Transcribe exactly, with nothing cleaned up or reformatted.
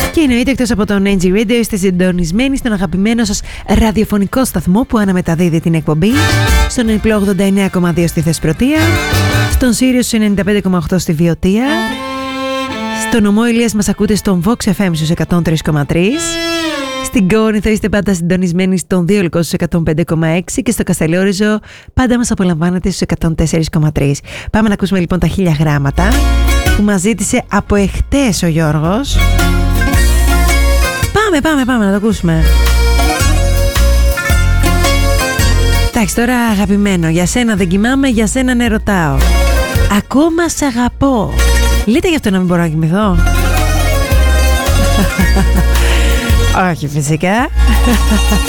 Και εννοείται, εκτός από τον Energy Radio, είστε συντονισμένοι στον αγαπημένο σας ραδιοφωνικό σταθμό που αναμεταδίδει την εκπομπή, στον Ενιπλό ογδόντα εννέα κόμμα δύο στη Θεσπρωτεία, στον Sirius ενενήντα πέντε κόμμα οκτώ στη Βιωτία, στον Ομό Ηλίας μας ακούτε στον Vox εφ εμ στους εκατόν τρία κόμμα τρία, στην Κόρινθο είστε πάντα συντονισμένοι στον Δίολικο στους εκατόν πέντε κόμμα έξι και στο Καστελόριζο πάντα μας απολαμβάνετε στους εκατόν τέσσερα κόμμα τρία. Πάμε να ακούσουμε λοιπόν τα χίλια γράμματα που μας ζήτησε από εχτες ο Γιώργος. Πάμε, πάμε, πάμε να το ακούσουμε. Εντάξει, τώρα αγαπημένο, για σένα δεν κοιμάμαι, για σένα ναι ρωτάω. Ακόμα σ' αγαπώ. Λέτε γι' αυτό να μην μπορώ να κοιμηθώ? Όχι φυσικά.